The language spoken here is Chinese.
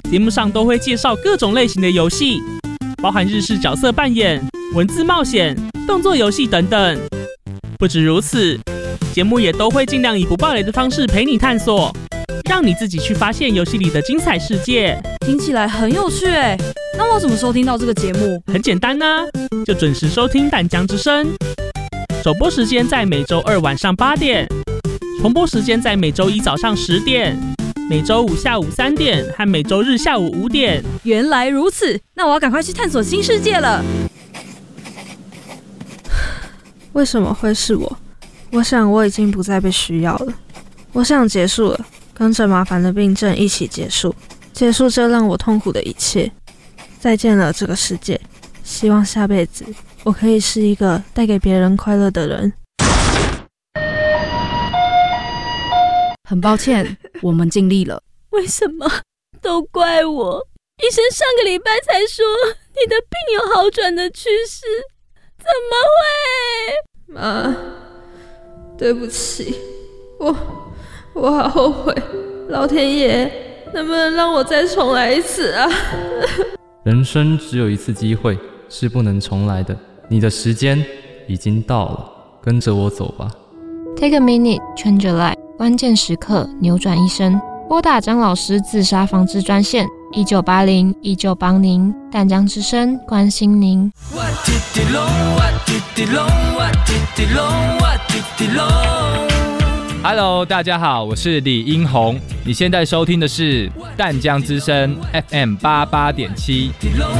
节目上都会介绍各种类型的游戏，包含日式角色扮演、文字冒险、动作游戏等等。不止如此，节目也都会尽量以不爆雷的方式陪你探索，让你自己去发现游戏里的精彩世界。 听起来很有趣耶，那我怎么收听到这个节目？ 很简单啊，就准时收听淡江之声。首播时间在每周二晚上8点，重播时间在每周一早上10点，每周五下午3点和每周日下午5点。 原来如此，那我要赶快去探索新世界了。 为什么会是我？我想我已经不再被需要了。我想结束了，跟着麻烦的病症一起结束，结束这让我痛苦的一切。再见了，这个世界。希望下辈子我可以是一个带给别人快乐的人。 很抱歉，我们尽力了。 为什么都怪我？医生上个礼拜才说你的病有好转的趋势，怎么会？ 妈，对不起，我好后悔。老天爷，能不能让我再重来一次啊？ 人生只有一次机会，是不能重来的。你的时间已经到了，跟着我走吧。 Take a minute, change your life， 关键时刻扭转一生。拨打张老师自杀防治专线1980，依旧帮您。淡江之声关心您。 Hello， 大家好，我是李英宏。你现在收听的是淡江之声 FM88.7。